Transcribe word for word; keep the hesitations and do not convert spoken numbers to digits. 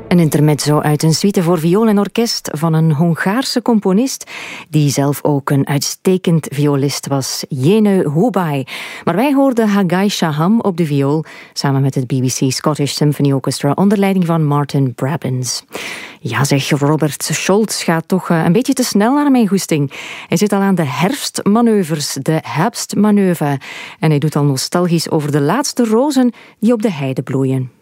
Een intermezzo uit een suite voor viool en orkest van een Hongaarse componist die zelf ook een uitstekend violist was, Jenő Hubay. Maar wij hoorden Hagai Shaham op de viool samen met het B B C Scottish Symphony Orchestra onder leiding van Martin Brabants. Ja zeg, Robert Scholz gaat toch een beetje te snel naar mijn goesting. Hij zit al aan de herfstmanoeuvres, de Herbstmanoeuvre. En hij doet al nostalgisch over de laatste rozen die op de heide bloeien.